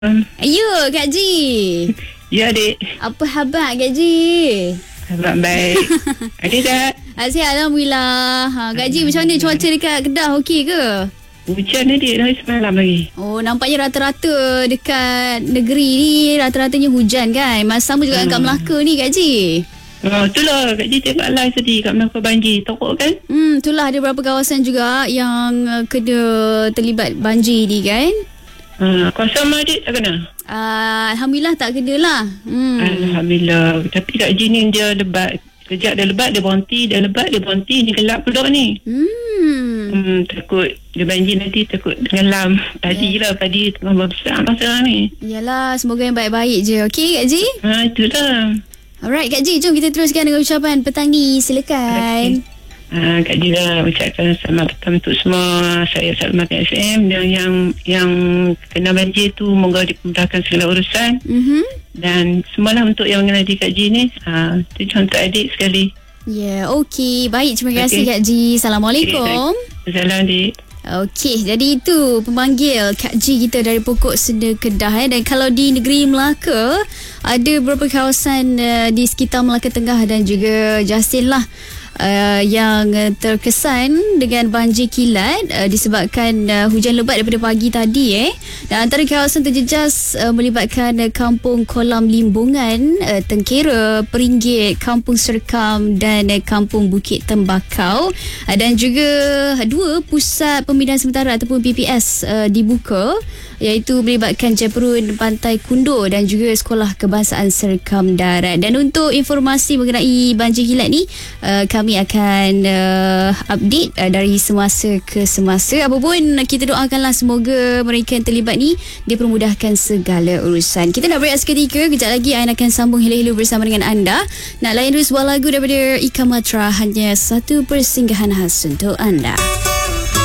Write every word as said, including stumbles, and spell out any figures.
Um, Ya, Kak Ji. ya, adik. Apa khabar, Kak Ji? Abang baik. Adik tak? Sihat, Alhamdulillah. Ha, Kak Ji, macam mana cuaca dekat Kedah? Okey ke? Hujan adik dari semalam lagi. Oh, nampaknya rata-rata dekat negeri ni, rata-ratanya hujan kan? Masa sama juga hmm. kat Melaka ni, Kak Ji. Oh, itulah Kak Ji tengok live tadi kat Melaka banjir. Teruk kan? Hmm, itulah ada beberapa kawasan juga yang uh, kena terlibat banjir ni kan? Uh, kawasan mana adik tak kena? Uh, Alhamdulillah tak kena lah. Hmm. Alhamdulillah. Tapi Kak Ji ni dia lebat. Kejap dia lebat, dia berhenti. Dia lebat, dia berhenti. Ni gelap pula ni. Hmm. Hmm, takut dia banjir nanti, takut tenggelam. Tadi yeah. lah, tadi tengah besar masa ni. Yalah, semoga yang baik-baik je. Okey, Kak Ji? Ha, itulah. Alright, Kak Ji, jom kita teruskan dengan ucapan petang ni. Silakan. Ha, Kak Ji lah ucapkan selamat petang untuk semua. Saya Salma K F M dan yang yang kena banjir tu moga dimudahkan segala urusan. Mm-hmm. Dan semualah untuk yang mengenai Kak Ji ni. Ha, tu contoh adik sekali. Ya, yeah, okey. Baik, terima kasih okay. Kak Ji. Assalamualaikum. Okay, Assalamualaikum adik. Okey, jadi itu pemanggil Kak Ji kita dari Pokok Seda Kedah eh. Dan kalau di negeri Melaka, ada beberapa kawasan uh, di sekitar Melaka Tengah dan juga Jasin lah Uh, yang uh, terkesan dengan banjir kilat uh, disebabkan uh, hujan lebat daripada pagi tadi eh. Dan antara kawasan terjejas uh, melibatkan uh, Kampung Kolam Limbungan, uh, Tengkera, Peringgit, Kampung Serkam dan uh, Kampung Bukit Tembakau. Uh, dan juga uh, dua pusat pembinaan sementara ataupun P P S uh, dibuka, iaitu melibatkan Jeperun Pantai Kundo dan juga Sekolah Kebangsaan Serkam Darat. Dan untuk informasi mengenai banjir kilat ni, uh, kami akan uh, update uh, dari semasa ke semasa. Apapun, kita doakanlah semoga mereka yang terlibat ni dipermudahkan segala urusan. Kita nak berehat seketika. Kejap lagi Ain akan sambung hilu-hilu bersama dengan anda. Nak layan dulu sebuah lagu daripada Ika Matra, hanya satu persinggahan khas untuk anda.